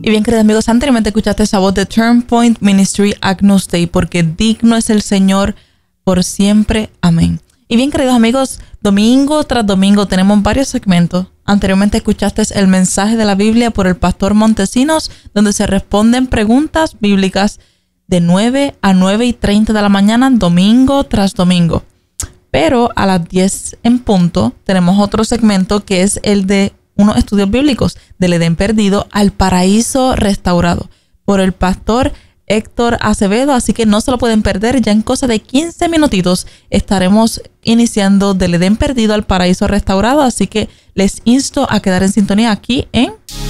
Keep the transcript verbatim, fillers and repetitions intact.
Y bien, queridos amigos, anteriormente escuchaste esa voz de Turn Point Ministry Agnus Dei, porque digno es el Señor por siempre. Amén. Y bien, queridos amigos, domingo tras domingo tenemos varios segmentos. Anteriormente escuchaste el mensaje de la Biblia por el pastor Montesinos, donde se responden preguntas bíblicas de nueve a nueve y treinta de la mañana, domingo tras domingo. Pero a las diez en punto tenemos otro segmento que es el de unos estudios bíblicos del Edén perdido al paraíso restaurado por el pastor Héctor Acevedo, así que no se lo pueden perder. Ya en cosa de quince minutitos estaremos iniciando del Edén perdido al paraíso restaurado, así que les insto a quedar en sintonía aquí en